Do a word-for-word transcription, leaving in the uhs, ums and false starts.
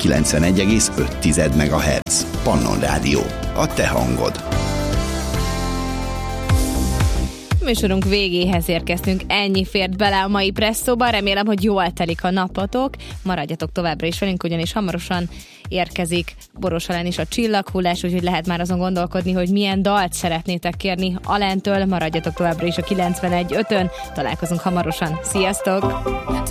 kilencvenegy egész öt megahertz. Pannon Rádió. A te hangod. Műsorunk végéhez érkeztünk, ennyi fért bele a mai presszóba, remélem, hogy jól telik a napotok, maradjatok továbbra is velünk, ugyanis hamarosan érkezik Boros Alán is a csillaghullás, úgyhogy lehet már azon gondolkodni, hogy milyen dalt szeretnétek kérni Alántől, maradjatok továbbra is a kilencvenegy ötön, találkozunk hamarosan, sziasztok!